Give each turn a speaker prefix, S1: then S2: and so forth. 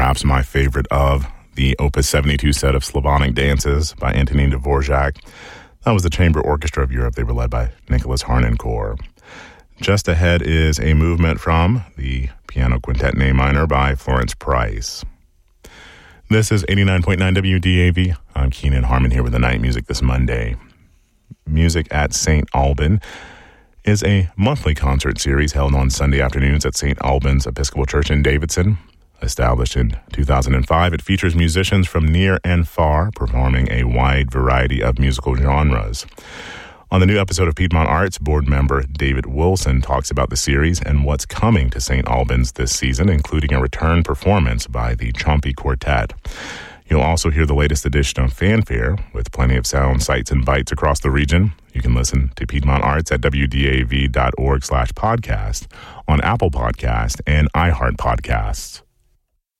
S1: perhaps my favorite of the Opus 72 set of Slavonic dances by Antonin Dvorak. That was the Chamber Orchestra of Europe. They were led by Nicholas Harnoncourt. Just ahead is a movement from the Piano Quintet in A minor by Florence Price. This is 89.9 WDAV. I'm Keenan Harmon here with the night music this Monday. Music at St. Alban is a monthly concert series held on Sunday afternoons at St. Albans Episcopal Church in Davidson. Established in 2005, it features musicians from near and far performing a wide variety of musical genres. On the new episode of Piedmont Arts, board member David Wilson talks about the series and what's coming to St. Albans this season, including a return performance by the Chompy Quartet. You'll also hear the latest edition of Fanfare, with plenty of sound, sights, and bites across the region. You can listen to Piedmont Arts at wdav.org/podcast, on Apple Podcast and iHeart Podcasts.